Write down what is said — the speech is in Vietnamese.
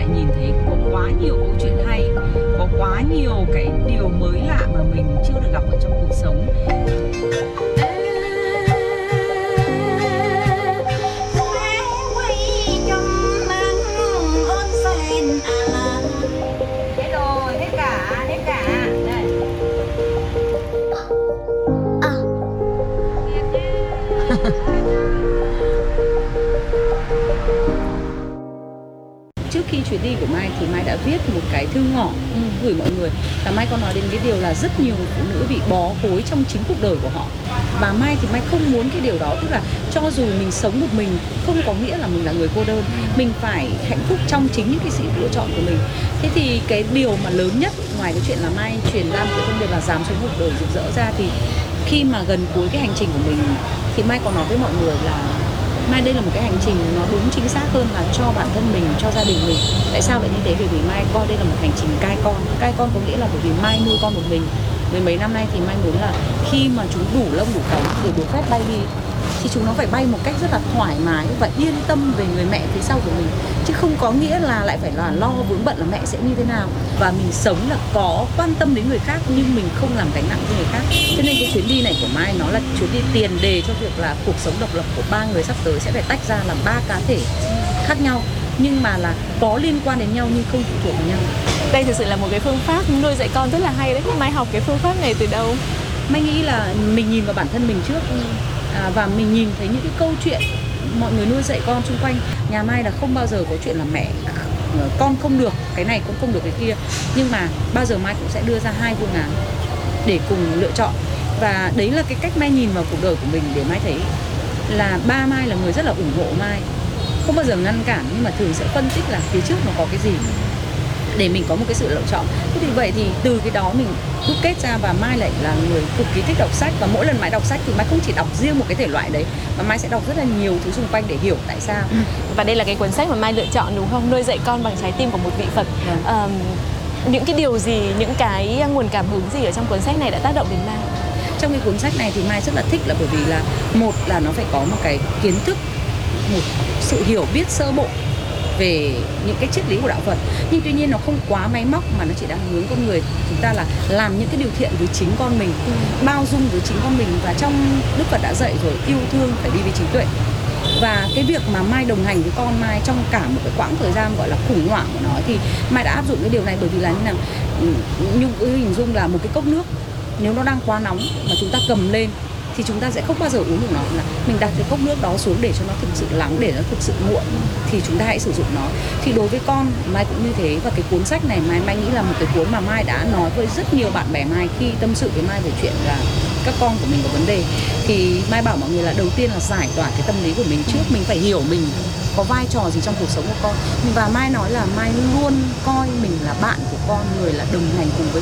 lại nhìn thấy có quá nhiều câu chuyện hay, có quá nhiều cái điều mới lạ mà mình chưa được gặp ở trong cuộc sống. Hết rồi, hết cả đây. Trước khi chuyến đi của Mai thì Mai đã viết một cái thư ngỏ gửi mọi người. Và Mai có nói đến cái điều là rất nhiều phụ nữ bị bó gối trong chính cuộc đời của họ. Và Mai thì Mai không muốn cái điều đó, tức là cho dù mình sống một mình không có nghĩa là mình là người cô đơn. Mình phải hạnh phúc trong chính những cái sự lựa chọn của mình. Thế thì cái điều mà lớn nhất ngoài cái chuyện là Mai truyền ra một cái thông điệp là dám sống cuộc đời rực rỡ ra, thì khi mà gần cuối cái hành trình của mình thì Mai có nói với mọi người là Mai đây là một cái hành trình nó đúng chính xác hơn là cho bản thân mình, cho gia đình mình. Tại sao lại như thế? Bởi vì Mai coi đây là một hành trình cai con. Cai con có nghĩa là bởi vì Mai nuôi con một mình. Mười mấy năm nay thì Mai muốn là khi mà chúng đủ lông đủ cánh để được phép bay đi thì chúng nó phải bay một cách rất là thoải mái và yên tâm về người mẹ phía sau của mình, chứ không có nghĩa là lại phải là lo vướng bận là mẹ sẽ như thế nào. Và mình sống là có quan tâm đến người khác nhưng mình không làm gánh nặng cho người khác. Cho nên cái chuyến đi này của Mai nó là chuyến đi tiền đề cho việc là cuộc sống độc lập của ba người sắp tới sẽ phải tách ra làm ba cá thể khác nhau, nhưng mà là có liên quan đến nhau nhưng không phụ thuộc vào nhau. Đây thực sự là một cái phương pháp nuôi dạy con rất là hay đấy. Mai học cái phương pháp này từ đâu? Mai nghĩ là mình nhìn vào bản thân mình trước, và mình nhìn thấy những cái câu chuyện mọi người nuôi dạy con xung quanh. Nhà Mai là không bao giờ có chuyện là mẹ con không được cái này cũng không được cái kia, nhưng mà bao giờ Mai cũng sẽ đưa ra hai phương án để cùng lựa chọn. Và đấy là cái cách Mai nhìn vào cuộc đời của mình, để Mai thấy là ba Mai là người rất là ủng hộ Mai, không bao giờ ngăn cản, nhưng mà thường sẽ phân tích là phía trước nó có cái gì để mình có một cái sự lựa chọn. Thế thì vậy thì từ cái đó mình rút kết ra, và Mai lại là người cực kỳ thích đọc sách. Và mỗi lần Mai đọc sách thì Mai không chỉ đọc riêng một cái thể loại đấy, mà Mai sẽ đọc rất là nhiều thứ xung quanh để hiểu tại sao. Và đây là cái cuốn sách mà Mai lựa chọn đúng không? Nuôi dạy con bằng trái tim của một vị Phật. Những cái điều gì, những cái nguồn cảm hứng gì ở trong cuốn sách này đã tác động đến Mai? Trong cái cuốn sách này thì Mai rất là thích là bởi vì là một là nó phải có một cái kiến thức, một sự hiểu biết sơ bộ về những cái triết lý của đạo Phật, nhưng tuy nhiên nó không quá máy móc, mà nó chỉ đang hướng con người chúng ta là làm những cái điều thiện với chính con mình, bao dung với chính con mình. Và trong Đức Phật đã dạy rồi, yêu thương phải đi với trí tuệ. Và cái việc mà Mai đồng hành với con Mai trong cả một cái quãng thời gian gọi là khủng hoảng của nó, thì Mai đã áp dụng cái điều này. Bởi vì là như nào, Nhung cứ hình dung là một cái cốc nước, nếu nó đang quá nóng mà chúng ta cầm lên thì chúng ta sẽ không bao giờ uống được nó. Là mình đặt cái cốc nước đó xuống để cho nó thực sự lắng, để nó thực sự nguội thì chúng ta hãy sử dụng nó. Thì đối với con Mai cũng như thế. Và cái cuốn sách này Mai nghĩ là một cái cuốn mà Mai đã nói với rất nhiều bạn bè Mai khi tâm sự với Mai về chuyện là các con của mình có vấn đề. Thì Mai bảo mọi người là đầu tiên là giải tỏa cái tâm lý của mình trước, mình phải hiểu mình có vai trò gì trong cuộc sống của con. Và Mai nói là Mai luôn coi mình là bạn của con, người là đồng hành cùng với